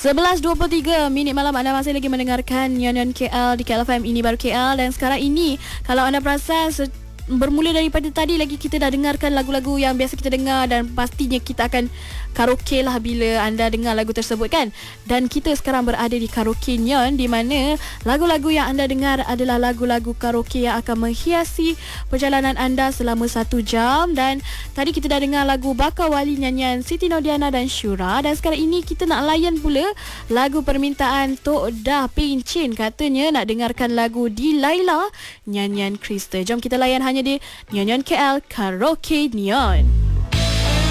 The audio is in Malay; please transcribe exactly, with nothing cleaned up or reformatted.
sebelas dua puluh tiga minit malam, anda masih lagi mendengarkan Nyon K L di K L F M Ini Baru K L. Dan sekarang ini, kalau anda perasan, bermula daripada tadi lagi kita dah dengarkan lagu-lagu yang biasa kita dengar, dan pastinya kita akan karaoke lah bila anda dengar lagu tersebut kan. Dan kita sekarang berada di karaoke Nyon, di mana lagu-lagu yang anda dengar adalah lagu-lagu karaoke yang akan menghiasi perjalanan anda selama satu jam. Dan tadi kita dah dengar lagu Bakar Wali nyanyian Siti Nordiana dan Syura, dan sekarang ini kita nak layan pula lagu permintaan Tok Dah Pincin, katanya nak dengarkan lagu Di Laila nyanyian Krista. Jom kita layan hanya di Nyon K L Karaoke Nyon.